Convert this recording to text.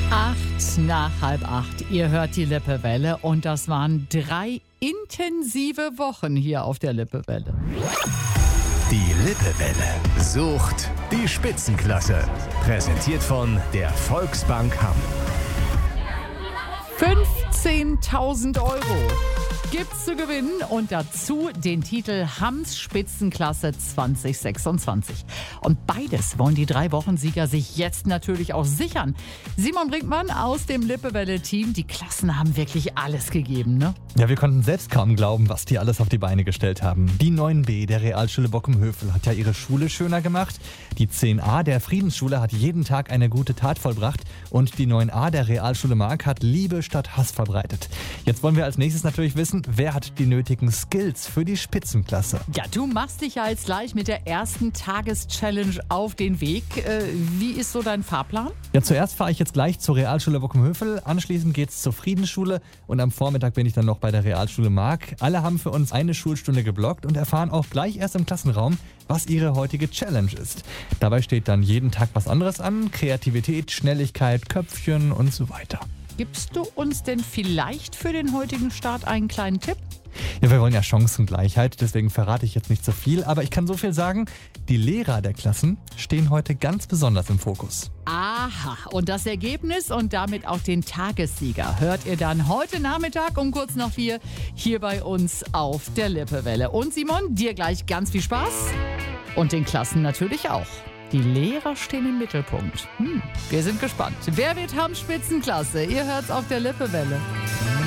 7:08. Ihr hört die Lippewelle und das waren 3 intensive Wochen hier auf der Lippewelle. Die Lippewelle sucht die Spitzenklasse. Präsentiert von der Volksbank Hamm. 15.000 € gibt's zu gewinnen und dazu den Titel Hamms Spitzenklasse 2026. Und beides wollen die 3-Wochen-Sieger sich jetzt natürlich auch sichern. Simon Brinkmann aus dem Lippewelle-Team, die Klassen haben wirklich alles gegeben, ne? Ja, wir konnten selbst kaum glauben, was die alles auf die Beine gestellt haben. Die 9b der Realschule Bockum-Hövel hat ja ihre Schule schöner gemacht. Die 10a der Friedensschule hat jeden Tag eine gute Tat vollbracht. Und die 9a der Realschule Mark hat Liebe statt Hass verbreitet. Jetzt wollen wir als nächstes natürlich wissen, wer hat die nötigen Skills für die Spitzenklasse? Ja, du machst dich ja jetzt gleich mit der ersten Tageschallenge auf den Weg. Wie ist so dein Fahrplan? Ja, zuerst fahre ich jetzt gleich zur Realschule Bockum-Hövel, anschließend geht's zur Friedensschule und am Vormittag bin ich dann noch bei der Realschule Mark. Alle haben für uns eine Schulstunde geblockt und erfahren auch gleich erst im Klassenraum, was ihre heutige Challenge ist. Dabei steht dann jeden Tag was anderes an: Kreativität, Schnelligkeit, Köpfchen und so weiter. Gibst du uns denn vielleicht für den heutigen Start einen kleinen Tipp? Ja, wir wollen ja Chancengleichheit, deswegen verrate ich jetzt nicht so viel, aber ich kann so viel sagen: Die Lehrer der Klassen stehen heute ganz besonders im Fokus. Aha, und das Ergebnis und damit auch den Tagessieger hört ihr dann heute Nachmittag um kurz nach 4 hier bei uns auf der Lippewelle. Und Simon, dir gleich ganz viel Spaß und den Klassen natürlich auch. Die Lehrer stehen im Mittelpunkt. Wir sind gespannt. Wer wird Hamms Spitzenklasse? Ihr hört's auf der Lippewelle.